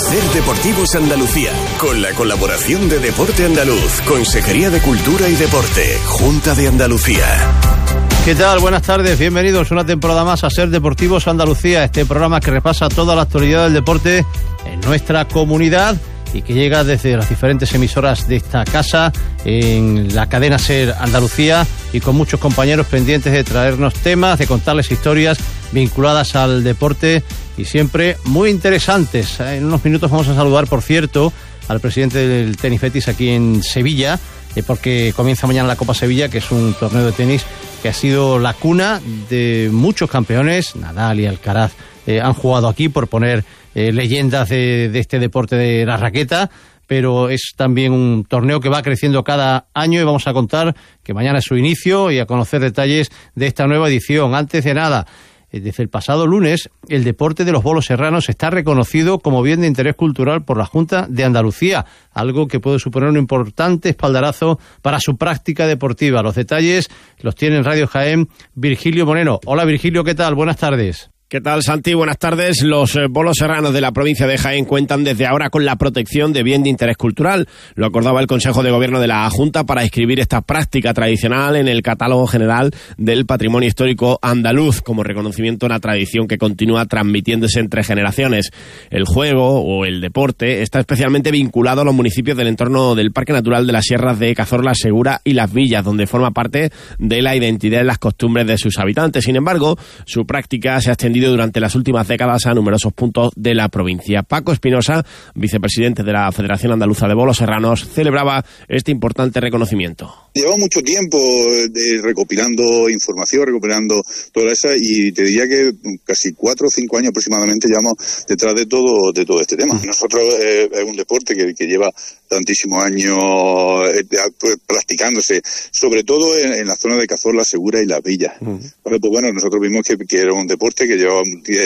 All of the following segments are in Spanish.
Ser Deportivos Andalucía, con la colaboración de Deporte Andaluz, Consejería de Cultura y Deporte, Junta de Andalucía. ¿Qué tal? Buenas tardes, bienvenidos una temporada más a Ser Deportivos Andalucía, este programa que repasa toda la actualidad del deporte en nuestra comunidad y que llega desde las diferentes emisoras de esta casa, en la cadena Ser Andalucía, y con muchos compañeros pendientes de traernos temas, de contarles historias vinculadas al deporte y siempre muy interesantes. En unos minutos vamos a saludar, por cierto, al presidente del Tenis Betis aquí en Sevilla, porque comienza mañana la Copa Sevilla, que es un torneo de tenis que ha sido la cuna de muchos campeones. Nadal y Alcaraz han jugado aquí, por poner leyendas de este deporte de la raqueta, pero es también un torneo que va creciendo cada año y vamos a contar que mañana es su inicio y a conocer detalles de esta nueva edición. Antes de nada, desde el pasado lunes, el deporte de los bolos serranos está reconocido como bien de interés cultural por la Junta de Andalucía, algo que puede suponer un importante espaldarazo para su práctica deportiva. Los detalles los tiene en Radio Jaén Virgilio Moreno. Hola Virgilio, ¿qué tal? Buenas tardes. ¿Qué tal, Santi? Buenas tardes. Los bolos serranos de la provincia de Jaén cuentan desde ahora con la protección de bien de interés cultural. Lo acordaba el Consejo de Gobierno de la Junta para inscribir esta práctica tradicional en el Catálogo General del Patrimonio Histórico Andaluz, como reconocimiento a una tradición que continúa transmitiéndose entre generaciones. El juego o el deporte está especialmente vinculado a los municipios del entorno del Parque Natural de las Sierras de Cazorla, Segura y Las Villas, donde forma parte de la identidad y las costumbres de sus habitantes. Sin embargo, su práctica se ha extendido durante las últimas décadas a numerosos puntos de la provincia. Paco Espinosa, vicepresidente de la Federación Andaluza de Bolos Serranos, celebraba este importante reconocimiento. Llevamos mucho tiempo recopilando información, recopilando toda esa, y te diría que casi 4 o 5 años aproximadamente llevamos detrás de todo este tema. Nosotros es un deporte que lleva tantísimos años practicándose, sobre todo en la zona de Cazorla, Segura y Las Villas. Pues bueno, nosotros vimos que era un deporte que llevaba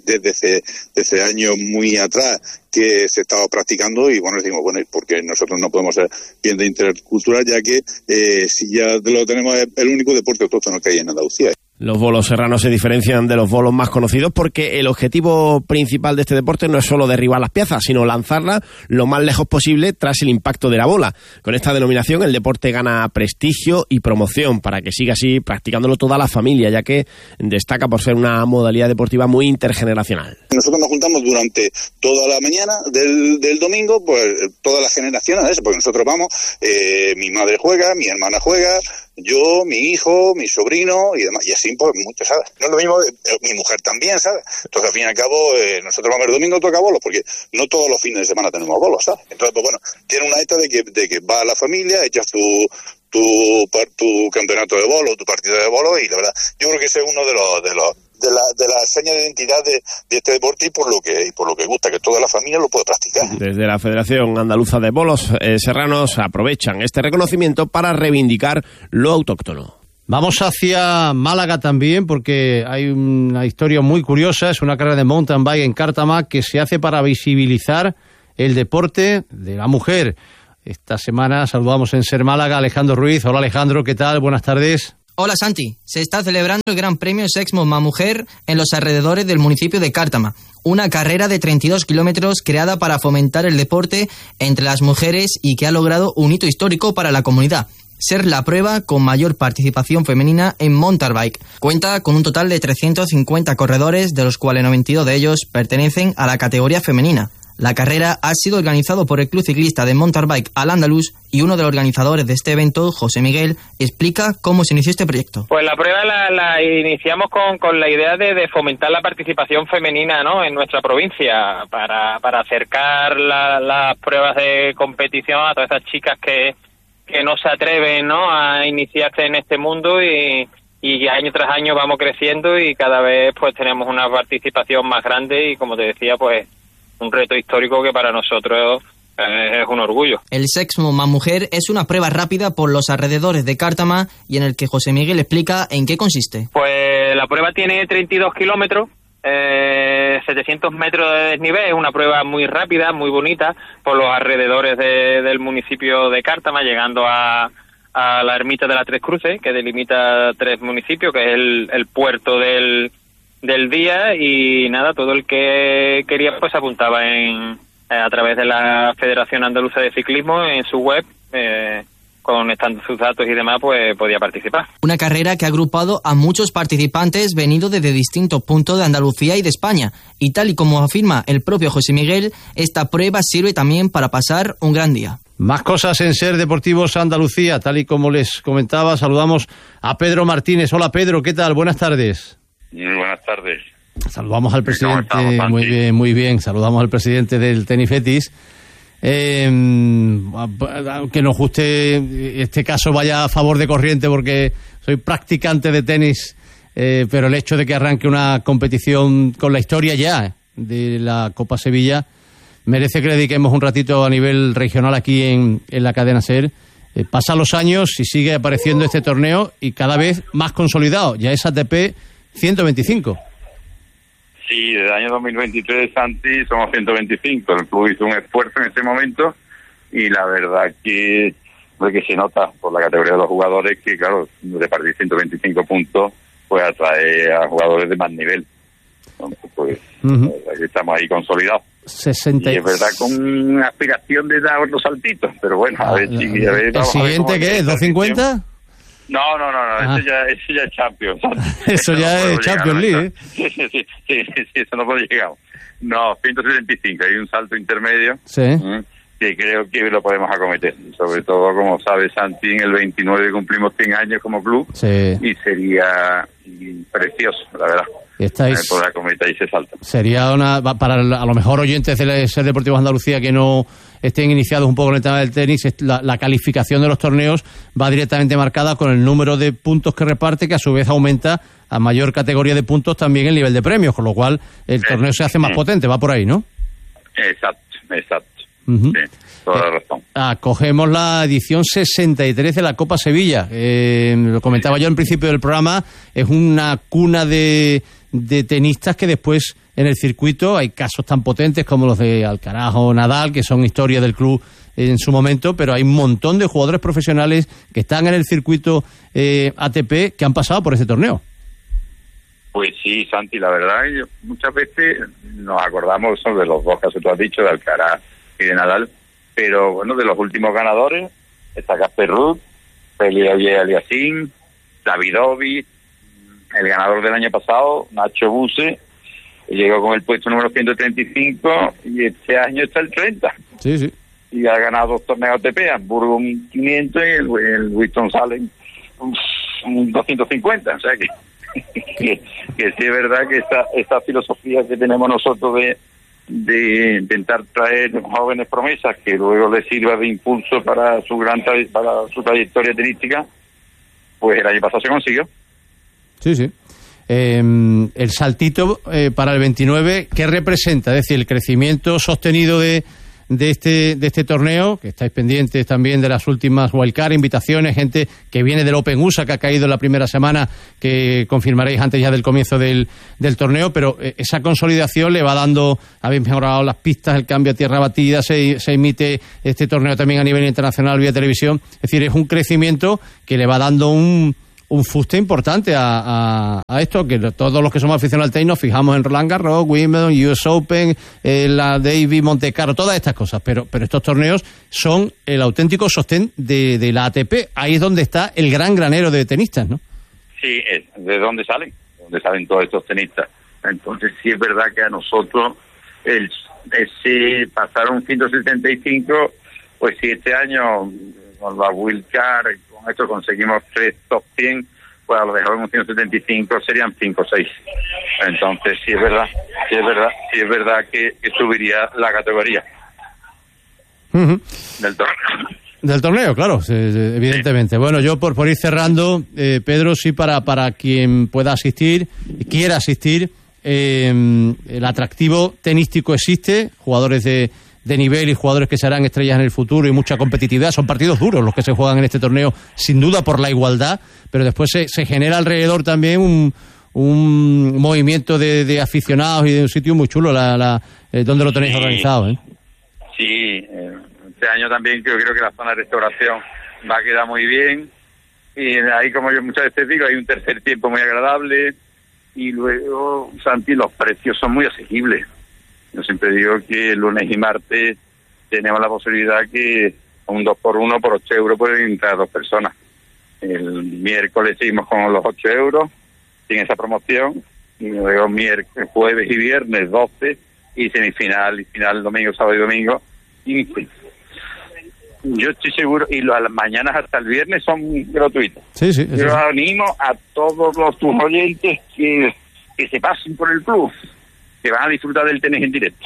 desde años muy atrás que se estaba practicando, y bueno, decimos, bueno, porque nosotros no podemos ser bien de interés cultural, ya que si ya lo tenemos, es el único deporte autóctono que hay en Andalucía. Los bolos serranos se diferencian de los bolos más conocidos porque el objetivo principal de este deporte no es solo derribar las piezas, sino lanzarlas lo más lejos posible tras el impacto de la bola. Con esta denominación el deporte gana prestigio y promoción para que siga así practicándolo toda la familia, ya que destaca por ser una modalidad deportiva muy intergeneracional. Nosotros nos juntamos durante toda la mañana del domingo, pues todas las generaciones, porque nosotros vamos, mi madre juega, mi hermana juega, yo, mi hijo, mi sobrino y demás, y así pues mucho, ¿sabes? No es lo mismo, mi mujer también, ¿sabes? Entonces al fin y al cabo, nosotros vamos el domingo, toca bolos, porque no todos los fines de semana tenemos bolos, ¿sabes? Entonces pues bueno, tiene una esta de que va a la familia, echas tu campeonato de bolos, tu partido de bolos, y la verdad, yo creo que ese es uno de la seña de identidad de este deporte, y por lo que gusta que toda la familia lo pueda practicar. Desde la Federación Andaluza de Bolos Serranos aprovechan este reconocimiento para reivindicar lo autóctono. Vamos hacia Málaga también, porque hay una historia muy curiosa. Es una carrera de mountain bike en Cártama que se hace para visibilizar el deporte de la mujer. Esta semana saludamos en Ser Málaga a Alejandro Ruiz. Hola Alejandro, ¿qué tal? Buenas tardes. Hola Santi, se está celebrando el Gran Premio Sexmo Mujer en los alrededores del municipio de Cártama, una carrera de 32 kilómetros creada para fomentar el deporte entre las mujeres y que ha logrado un hito histórico para la comunidad, ser la prueba con mayor participación femenina en mountain bike. Cuenta con un total de 350 corredores, de los cuales 92 de ellos pertenecen a la categoría femenina. La carrera ha sido organizado por el Club Ciclista de Mountain Bike Al Andalus, y uno de los organizadores de este evento, José Miguel, explica cómo se inició este proyecto. Pues la prueba la iniciamos con la idea de fomentar la participación femenina, ¿no?, en nuestra provincia, para acercar las pruebas de competición a todas esas chicas que no se atreven, ¿no?, a iniciarse en este mundo, y año tras año vamos creciendo y cada vez pues tenemos una participación más grande, y como te decía, pues un reto histórico que para nosotros es un orgullo. El Sexmo Mujer es una prueba rápida por los alrededores de Cártama, y en el que José Miguel explica en qué consiste. Pues la prueba tiene 32 kilómetros, 700 metros de desnivel. Es una prueba muy rápida, muy bonita, por los alrededores del municipio de Cártama, llegando a la ermita de las Tres Cruces, que delimita 3 municipios, que es el puerto del día, y nada, todo el que quería pues apuntaba en a través de la Federación Andaluza de Ciclismo en su web, conectando sus datos y demás, pues podía participar. Una carrera que ha agrupado a muchos participantes venidos desde distintos puntos de Andalucía y de España. Y tal y como afirma el propio José Miguel, esta prueba sirve también para pasar un gran día. Más cosas en Ser Deportivos Andalucía, tal y como les comentaba, saludamos a Pedro Martínez. Hola Pedro, ¿qué tal? Buenas tardes. Muy buenas tardes. Saludamos al presidente, muy bien, saludamos al presidente del Tenis Fetis. Aunque nos guste este caso vaya a favor de corriente porque soy practicante de tenis, pero el hecho de que arranque una competición con la historia ya de la Copa Sevilla merece que le dediquemos un ratito a nivel regional aquí en la cadena SER. Pasan los años y sigue apareciendo este torneo y cada vez más consolidado, ya es ATP 125. Sí, desde el año 2023, Santi, somos 125. El club hizo un esfuerzo en ese momento y la verdad que se nota por la categoría de los jugadores que, claro, repartir 125 puntos pues atrae a jugadores de más nivel. Entonces, pues, estamos ahí consolidados. 60... Y es verdad con una aspiración de dar otros saltitos, pero bueno, a ver si... ¿El siguiente qué es? ¿250? No, ese ya es Champions. Eso ya es Champions League, ¿eh? Sí, eso no puede llegar. No, 175, hay un salto intermedio. Sí. Que creo que lo podemos acometer. Sobre todo, como sabe Santi, en el 29 cumplimos 100 años como club. Sí. Y sería precioso, la verdad. Por la cometa y ese salto. Sería para a lo mejor oyentes de Ser Deportivos Andalucía que no estén iniciados un poco en el tema del tenis, la calificación de los torneos va directamente marcada con el número de puntos que reparte, que a su vez aumenta a mayor categoría de puntos también el nivel de premios, con lo cual el torneo se hace más potente, va por ahí, ¿no? Exacto. Sí, toda la razón. Acogemos la edición 63 de la Copa Sevilla. Lo comentaba yo en principio del programa, es una cuna de tenistas que después en el circuito hay casos tan potentes como los de Alcaraz o Nadal, que son historia del club en su momento, pero hay un montón de jugadores profesionales que están en el circuito ATP que han pasado por este torneo. Pues sí, Santi, la verdad, muchas veces nos acordamos sobre los dos casos que tú has dicho, de Alcaraz y de Nadal, pero bueno, de los últimos ganadores está Casper Ruud, Félix Auger-Aliassime, Davidovich, el ganador del año pasado, Nacho Buse, llegó con el puesto número 135 y este año está el 30. Sí. Y ha ganado 2 torneos ATP, Hamburgo un 500 y el Winston-Salem un 250. O sea que sí es verdad que esta filosofía que tenemos nosotros de intentar traer jóvenes promesas que luego les sirva de impulso para su trayectoria tenística, pues el año pasado se consiguió. Sí. El saltito para el 29, ¿qué representa? Es decir, el crecimiento sostenido de este torneo, que estáis pendientes también de las últimas wildcard, invitaciones, gente que viene del Open USA, que ha caído en la primera semana, que confirmaréis antes ya del comienzo del torneo, pero esa consolidación le va dando, habéis mejorado las pistas, el cambio a tierra batida, se emite este torneo también a nivel internacional vía televisión, es decir, es un crecimiento que le va dando un fuste importante a esto, que todos los que somos aficionados al tenis nos fijamos en Roland Garros, Wimbledon, US Open, la Davis, Monte Carlo, todas estas cosas, pero estos torneos son el auténtico sostén de la ATP. Ahí es donde está el gran granero de tenistas, ¿no? Sí, ¿de dónde salen? ¿De dónde salen todos estos tenistas? Entonces sí es verdad que a nosotros ese pasaron 175, pues si este año con la wildcard, con esto conseguimos 3 top 100, pues a lo mejor en un 175 serían 5 o 6. Entonces sí es verdad que subiría la categoría del torneo, claro, evidentemente. Sí. Bueno, yo por ir cerrando, Pedro, sí, para quien pueda asistir, quiera asistir, el atractivo tenístico existe, jugadores de nivel y jugadores que serán estrellas en el futuro y mucha competitividad. Son partidos duros los que se juegan en este torneo, sin duda por la igualdad, pero después se genera alrededor también un movimiento de aficionados y de un sitio muy chulo, donde lo tenéis organizado, ¿eh? Sí, este año también creo que la zona de restauración va a quedar muy bien, y ahí, como yo muchas veces digo, hay un tercer tiempo muy agradable, y luego, Santi, los precios son muy asequibles. Yo siempre digo que lunes y martes tenemos la posibilidad que un 2x1 por 8 euros pueden entrar 2 personas. El miércoles seguimos con los 8 euros, sin esa promoción, y luego miércoles, jueves y viernes 12, y semifinal y final domingo, sábado y domingo 15. Yo estoy seguro, y las mañanas hasta el viernes son gratuitas. Sí. Yo animo a todos tus oyentes que se pasen por el club, que van a disfrutar del tenis en directo.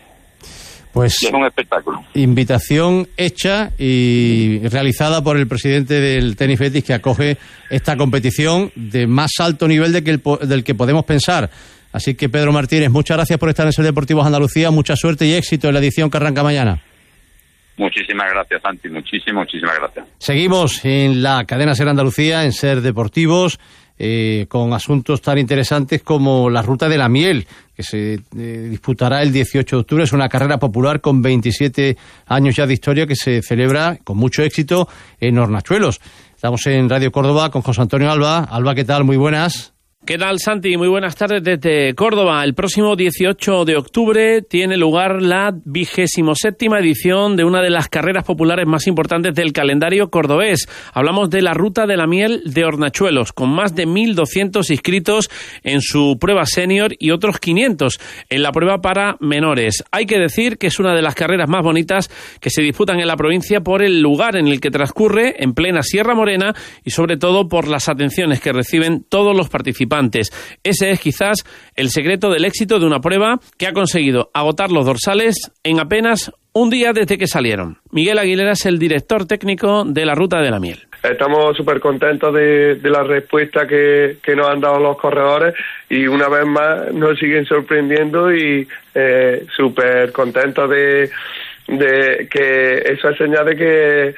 Pues es un espectáculo. Invitación hecha y realizada por el presidente del Tenis Betis, que acoge esta competición de más alto nivel del que podemos pensar. Así que, Pedro Martínez, muchas gracias por estar en Ser Deportivos Andalucía. Mucha suerte y éxito en la edición que arranca mañana. Muchísimas gracias, Santi. Muchísimas gracias. Seguimos en la cadena Ser Andalucía, en Ser Deportivos, con asuntos tan interesantes como la Ruta de la Miel, que se disputará el 18 de octubre. Es una carrera popular con 27 años ya de historia que se celebra con mucho éxito en Hornachuelos. Estamos en Radio Córdoba con José Antonio Alba. Alba, ¿qué tal? Muy buenas. ¿Qué tal, Santi? Muy buenas tardes desde Córdoba. El próximo 18 de octubre tiene lugar la 27ª edición de una de las carreras populares más importantes del calendario cordobés. Hablamos de la Ruta de la Miel de Hornachuelos, con más de 1.200 inscritos en su prueba senior y otros 500 en la prueba para menores. Hay que decir que es una de las carreras más bonitas que se disputan en la provincia por el lugar en el que transcurre, en plena Sierra Morena, y sobre todo por las atenciones que reciben todos los participantes. Ese es quizás el secreto del éxito de una prueba que ha conseguido agotar los dorsales en apenas un día desde que salieron. Miguel Aguilera es el director técnico de la Ruta de la Miel. Estamos súper contentos de la respuesta que nos han dado los corredores, y una vez más nos siguen sorprendiendo, y súper contentos de que eso es señal de que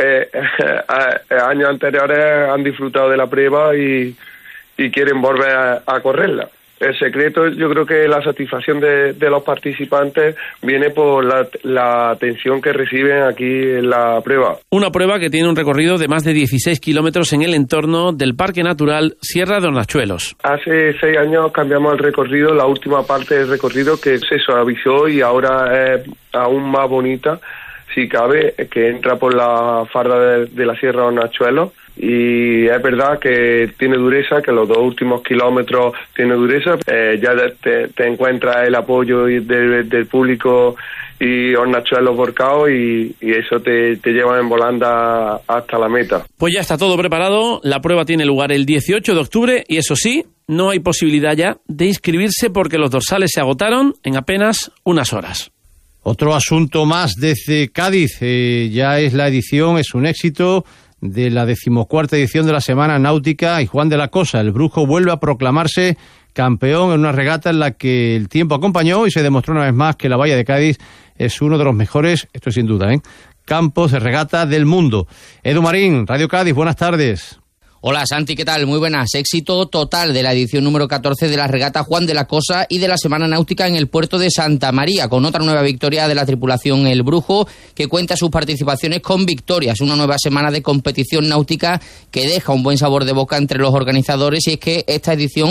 años anteriores han disfrutado de la prueba y quieren volver a correrla. El secreto, yo creo que la satisfacción de los participantes viene por la atención que reciben aquí en la prueba. Una prueba que tiene un recorrido de más de 16 kilómetros en el entorno del Parque Natural Sierra de Hornachuelos. Hace 6 años cambiamos el recorrido, la última parte del recorrido que se suavizó y ahora es aún más bonita, si cabe, que entra por la farda de la Sierra de Hornachuelos. Y es verdad que tiene dureza, que los 2 últimos kilómetros tiene dureza. Ya te encuentras el apoyo del público y Hornachuelos volcados, y eso te lleva en volanda hasta la meta. Pues ya está todo preparado. La prueba tiene lugar el 18 de octubre y eso sí, no hay posibilidad ya de inscribirse porque los dorsales se agotaron en apenas unas horas. Otro asunto más desde Cádiz. Ya es la edición, es un éxito de la 14ª edición de la Semana Náutica, y Juan de la Cosa, el Brujo, vuelve a proclamarse campeón en una regata en la que el tiempo acompañó y se demostró una vez más que la Bahía de Cádiz es uno de los mejores, esto sin duda, campos de regata del mundo. Edu Marín, Radio Cádiz, buenas tardes. Hola Santi, ¿qué tal? Muy buenas. Éxito total de la edición número 14 de la regata Juan de la Cosa y de la Semana Náutica en el puerto de Santa María, con otra nueva victoria de la tripulación El Brujo, que cuenta sus participaciones con victorias. Una nueva semana de competición náutica que deja un buen sabor de boca entre los organizadores, y es que esta edición